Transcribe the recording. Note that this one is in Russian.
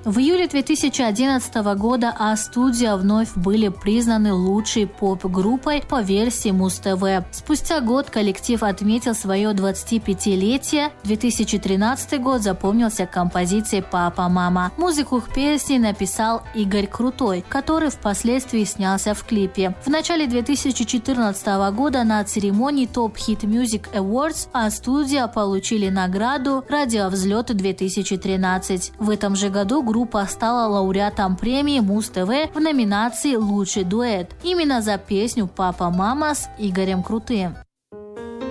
В июле 2011 года А-студия вновь были признаны лучшей поп-группой по версии Муз-ТВ. Спустя год коллектив отметил свое 25-летие. 2013 год запомнился композицией «Папа-мама». Музыку к песне написал Игорь Крутой, который впоследствии снялся в клипе. В начале 2014 года на церемонии Top Hit Music Awards А-студия получили награду «Радиовзлет-2013». В этом же году группа стала лауреатом премии Муз-ТВ в номинации «Лучший дуэт» именно за песню «Папа-мама» с Игорем Крутым.